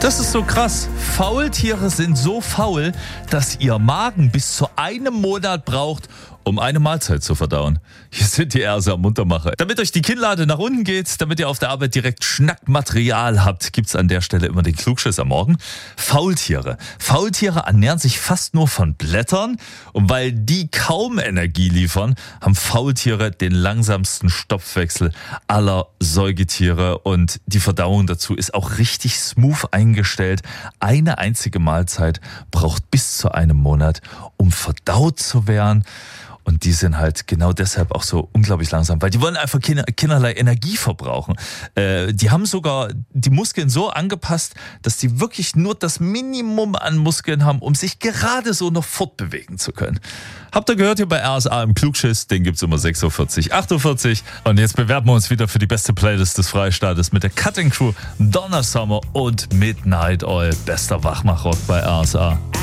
Das ist so krass. Faultiere sind so faul, dass ihr Magen bis zu einem Monat braucht, um eine Mahlzeit zu verdauen. Hier sind die RSA Muntermacher. Damit euch die Kinnlade nach unten geht, damit ihr auf der Arbeit direkt Schnackmaterial habt, gibt's an der Stelle immer den Klugschiss am Morgen. Faultiere. Faultiere ernähren sich fast nur von Blättern und weil die kaum Energie liefern, haben Faultiere den langsamsten Stoffwechsel aller Säugetiere und die Verdauung dazu ist auch richtig smooth eingestellt. Eine einzige Mahlzeit braucht bis zu einem Monat, um verdaut zu werden. Und die sind halt genau deshalb auch so unglaublich langsam, weil die wollen einfach keinerlei Energie verbrauchen. Die haben sogar die Muskeln so angepasst, dass die wirklich nur das Minimum an Muskeln haben, um sich gerade so noch fortbewegen zu können. Habt ihr gehört hier bei RSA im Klugschiss? Den gibt's immer 6.40 Uhr, 8.40 Uhr. Und jetzt bewerben wir uns wieder für die beste Playlist des Freistaates mit der Cutting Crew, Donna Summer und Midnight Oil. Bester Wachmachrock bei RSA.